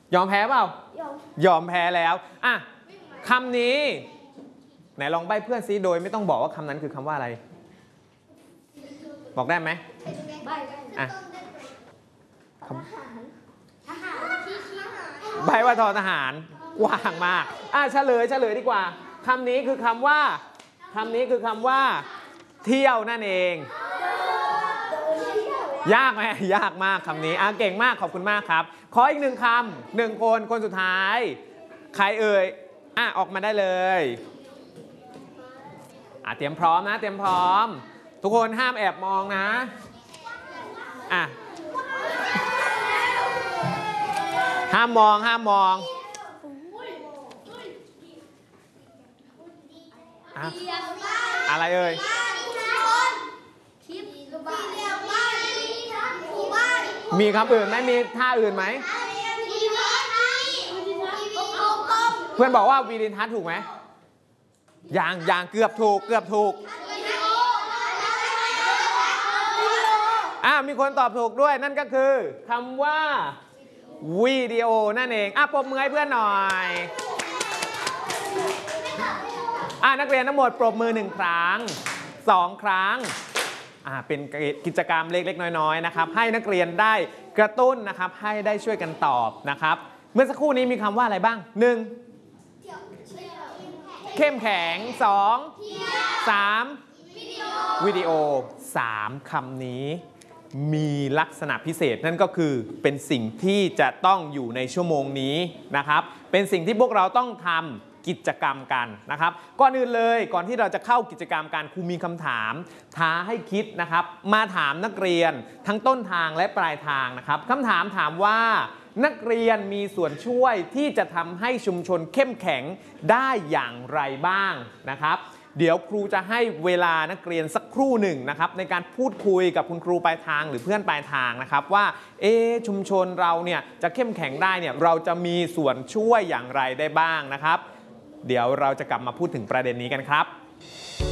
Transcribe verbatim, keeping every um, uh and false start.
ยอมแพ้เปล่ายอมแพ้แล้วอ่ะคำนี้ไหนลองใบ้เพื่อนซิโดยไม่ต้องบอกว่าคำนั้นคือคำว่าอะไรบอกได้ไหมอ่ะใบ้ว่าทอทหารกว้างมากอ่ะเฉลยเฉลยดีกว่าคำนี้คือคำว่าคำนี้คือคำว่าเที่ยวนั่นเองยากไหมยากมากคำนี้อ่ะเก่งมากขอบคุณมากครับขออีกหนึ่งคำหนึ่งคนคนสุดท้ายใครเอ่ยอ่ะออกมาได้เลยอ่ะเตรียมพร้อมนะเตรียมพร้อมทุกคนห้ามแอบมองนะอ่ะห้ามมองห้ามมองอ่ะอะไรเอ่ยมีคำอื่นไหมมีท่าอื่นไหมเพื่อนบอกว่าวีดินทัศน์ถูกไหมอย่างอย่างเกือบถูกเกือบถูกอ่ะมีคนตอบถูกด้วยนั่นก็คือคำว่าวิดีโอนั่นเองอ่ะปรบมือให้เพื่อนหน่อยอ่ะนักเรียนทั้งหมดปรบมือหนึ่งครั้งสองครั้งอ่ะเป็นกิจกรรมเล็กๆน้อยๆนะครับให้นักเรียนได้กระตุ้นนะครับให้ได้ช่วยกันตอบนะครับเมื่อสักครู่นี้มีคำว่าอะไรบ้างหนึ่งเข้มแข็งสองสามวิดีโอสามคำนี้มีลักษณะพิเศษนั่นก็คือเป็นสิ่งที่จะต้องอยู่ในชั่วโมงนี้นะครับเป็นสิ่งที่พวกเราต้องทำกิจกรรมกันนะครับก่อนอื่นเลยก่อนที่เราจะเข้ากิจกรรมการครูมีคำถามท้าให้คิดนะครับมาถามนักเรียนทั้งต้นทางและปลายทางนะครับคำถามถามว่านักเรียนมีส่วนช่วยที่จะทำให้ชุมชนเข้มแข็งได้อย่างไรบ้างนะครับเดี๋ยวครูจะให้เวลานักเรียนสักครู่หนึ่งนะครับในการพูดคุยกับคุณครูปลายทางหรือเพื่อนปลายทางนะครับว่าเอ๊ะชุมชนเราเนี่ยจะเข้มแข็งได้เนี่ยเราจะมีส่วนช่วยอย่างไรได้บ้างนะครับเดี๋ยวเราจะกลับมาพูดถึงประเด็นนี้กันครับ